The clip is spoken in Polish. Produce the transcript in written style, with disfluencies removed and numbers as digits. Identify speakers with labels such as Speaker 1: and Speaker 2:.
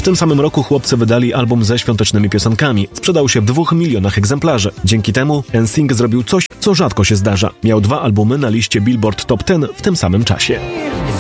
Speaker 1: tym samym roku chłopcy wydali album ze świątecznymi piosenkami. Sprzedał się w 2 milionach egzemplarzy. Dzięki temu NSYNC zrobił coś, co rzadko się zdarza. Miał 2 albumy na liście Billboard Top 10 w tym samym czasie.